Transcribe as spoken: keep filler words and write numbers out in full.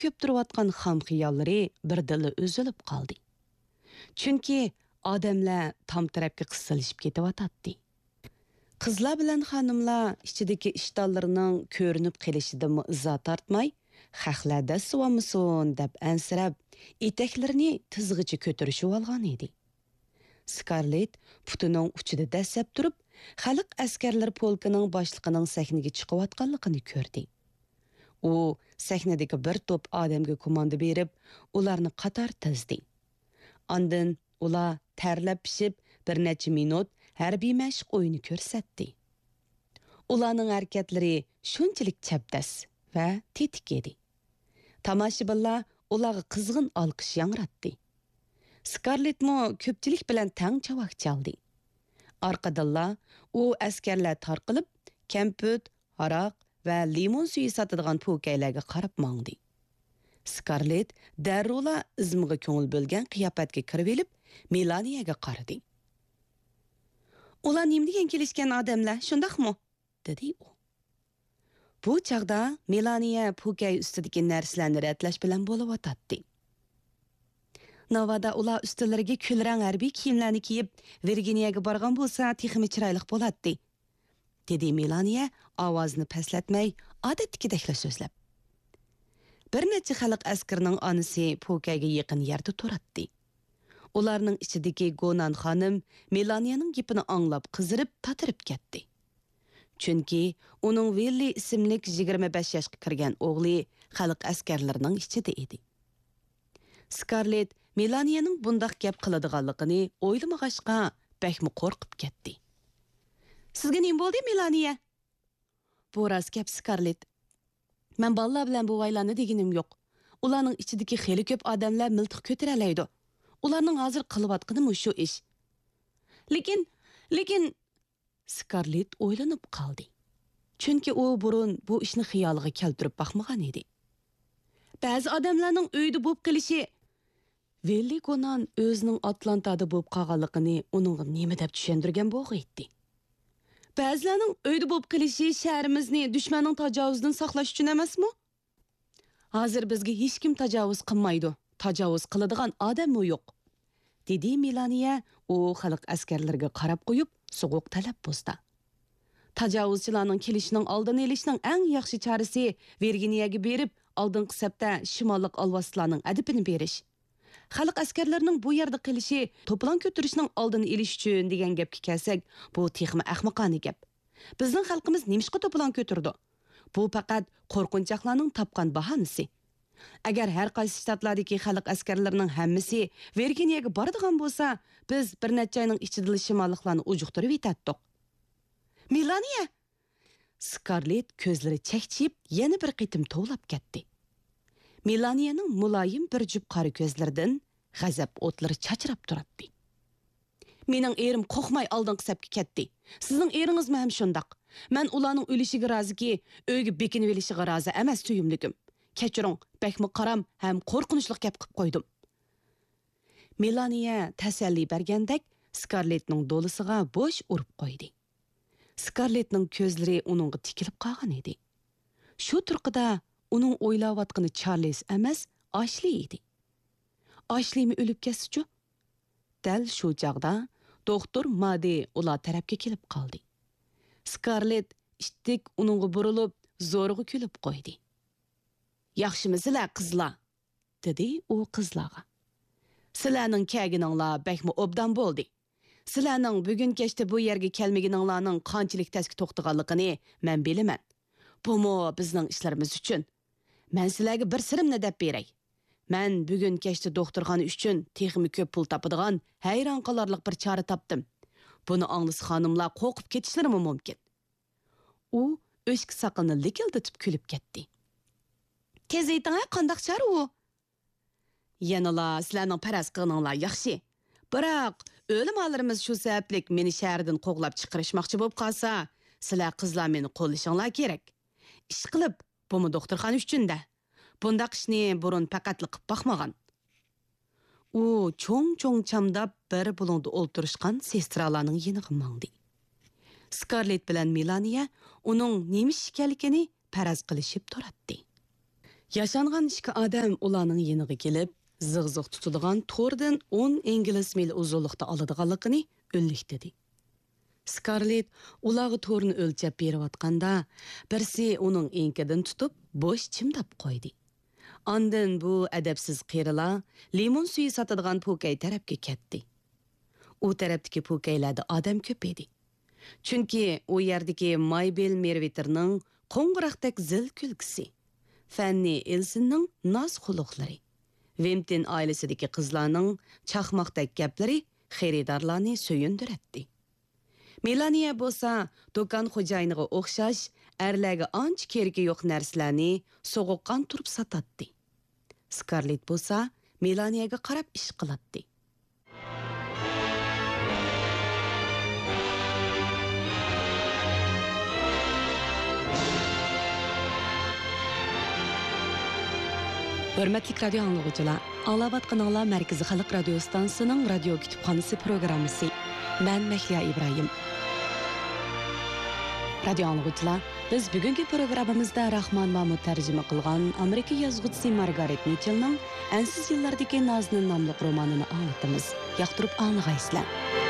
köp turayotgan xam xiyallari birdilla üzülüp qaldı. Çünki odamlar tam tarafga qisilishib ketyotdi. Qizlar bilan xonimlar ichidagi ishtonlarining ko'rinib qilishidan izo tortmay, xalqlarda suvamison deb ansirab, etaklarini tizg'icha ko'tarishib olgan edi. Scarlett putining uchida dasab turib, xalq askarlar polkining boshlig'ining sahnaga chiqayotganligini ko'rdi. U sahnadagi bir to'p odamga komanda berib, ularni qator tizdi. Ondan ular tarlab pishib bir necha minut harbiy mashq o'yini ko'rsatdi. Ularning harakatlari shunchalik chapdas va tetik edi. Tomoshabinlar ularga qizg'in olqish yangratdi. Scarlett mo ko'pchilik bilan tang chavoq chaldi. Orqadinlar u askarlar tarqilib, kamput, aroq va limon suyi sotadigan po'kaylarga qarab mangdi. Scarlett darrula izmiga ko'ngil bo'lgan qiyofatga kirib elib, Melaniyaga qaradi. Ular nima degan kelishgan odamlar, shundaqmi? dedi u. Bu chaqda Melaniya po'kay ustidagi narsalarni ratlash bilan bo'lib o'tadi. Navada ular ustilariga kulrang harbiy kiyimlarni kiyib, Virginiyaga borgan bo'lsa, texmi chiroyli bo'ladi, dedi Melaniya ovozini paslatmay, odatdagidek so'zlab. Bir necha xalq askarining onasi po'kayga yaqin yerda turadi. Ularning ichidagi Gonan xonim Melaniyaning gapini anglab qizirib, tatirib ketdi. Chunki uning Willi ismli yigirma besh yoshga kirgan o'g'li xalq askarlarining ichida edi. Scarlett Melaniyaning bundaq gap qiladiganligini o'ylamag'achqa bakmi qo'rqib ketdi. Sizga nima bo'ldi, Melaniya? Bu rost gap, Scarlett. Men bolalar bilan bu vaylarni deganim yo'q. Ularning ichidagi xeli ko'p odamlar miltiq ko'tara oladi. Ularning hozir qilayotgani shu ish. Lekin, lekin Scarlett o'ylanib qoldi. Chunki u burun bu ishni xiyoliga keltirib baxmagan edi. Ba'zi odamlarning uyda bo'lib qilishi Willi Gonan o'zining Atlantada bo'lib qolganligini uningga nima deb tushundirgan bo'g'aydi. Ba'zilarning uyda bo'lib qilishi shahrimizni dushmanning tajovuzidan saqlash uchun emasmi? Hozir bizga hech kim tajovuz qilmaydi. Tajovuz qiladigan odammi yo'q? dedi Melaniya u xalq askarlariga qarab qo'yib, so'g'uq talab bosdi. Tajovuzchilarning kelishining oldini olishning eng yaxshi chorasi Virginiyaga berib, oldingi safda shimollik alvoslarning adibini berish. Xalq askarlarining bu yerda qilishi to'plan ko'tarishning oldini olish uchun degan gapga kelsak, bu texmi ahmoqona gap. Bizning xalqimiz nimishqa to'plan ko'tirdi? Bu faqat qo'rqinchoqlarning topgan bahonasi. Agar har qaysi shtatlardagi xalq askarlarining hammasi Virginiyaga boradigan bo'lsa, biz bir necha oyning ichida shimolliklarni ujuqtirib yetatdik. Melaniya! Scarlett ko'zlari chaqchib, yana bir qitim tovlab ketdi. Melaniyaning muloyim bir jup qora ko'zlaridan g'azab o'tlari chachrab turibdi. Mening erim qo'rqmay oldingi safga ketdi. Sizning eringizmi ham shundaq? Men ularning o'lishiga roziki, uyga bekinib olishiga rozi emas tuyumligim. Kechiring, bakmi qaram ham qo'rqinchli gap qilib qo'ydim. Melaniya tasalli bergandek Scarlettning dolisiga bo'sh urib qo'ydi. Scarlettning ko'zlari uningga tikilib qolgan edi. Shu turqida uning o'ylayotgani Charles emas, Ashley edi. Ashleymi o'lib ketsa-chu? Dal shu chaqda doktor Madi ular tarafga kelib qoldi. Scarlett ishtik uningga burilib, zo'rg'a kulib qo'ydi. Yaxshimisizlar qizlar, dedi u qizlarga. Sizlarning kelganinglar bakmi obdan bo'ldi. Sizlarning bugun kechda bu yerga kelmaganinglarning qanchalik tasga to'xtaganligini men bilaman. Bu-mu bizning ishlarimiz uchun. Men sizlarga bir sirimni deb beray. Men bugun kechda doktorxona uchun texmi ko'p pul topadigan hayron qolarlik bir chora topdim. Buni anglis xonimlar qo'rqib ketishlari mumkin. U o'shki saqini likildatib kulib ketdi. Tez ayting, qandaq chora u? Yanala sizlarning paraz qilganinglar yaxshi. Biroq o'limalarimiz shu sabablik meni shahardan qo'g'lab chiqarishmoqchi bo'lib qolsa, sizlar qizlar meni qo'llashinglar kerak. Ish qilib, bumi doktorxona uchun-da. Bundaq ishni burun faqatli qilib baxmagan. U cho'ng-cho'ng chamdab bir bulungda o'ltirishgan sestralarning yeniga mangdi. Scarlett bilan Melaniya uning nemish ekanligini paraz qilishib turadi. Yaşanğan ikki odam ularning yeniga kelib, zig'ziq tutadigan to'rdan o'n ingliz mil uzunlikda oladiganligini o'nlik dedi. Scarlett ularga to'rni o'lchab berayotganda, birsi uning enkidan tutib, bo'sh chimdab qo'ydi. Ondan bu adabsiz qirila limon suyi sotadigan po'kay tarafga ketdi. U tarafdagi po'kaylarda odam ko'p edi. Chunki u yerdagi Maybel Merviterning qo'ng'iroqdek zil kulgisi, Fanny Elsinning noz xuluqlari, Vemtin oilasidagi qizlarning chaqmoqdek gaplari xaridorlarni so'yindiratdi. Melania bo'lsa, do'kon xo'jayiniga o'xshash, erlarga ancha keragi yo'q narsalarni so'g'uqqan turib sotadi. Scarlett bo'lsa, Melaniyaga qarab ish qiladi. Hörmətli radio anlıqçılar, Alabatqanallar Mərkəzi Xalq Radio Stansiyasının radio kütüpxanası proqramısı. Mən Məhliya İbrahim. Radio anlıqçılar, biz bugünkü proqramımızda Rahman Mahmud tərcümə qılğan Amerika yazğıçısı Margaret Mitchell'ның Ensiz yıllardaki Nazının namlıq romanını anlatımız. Yaxtırıb anlığaysızlar.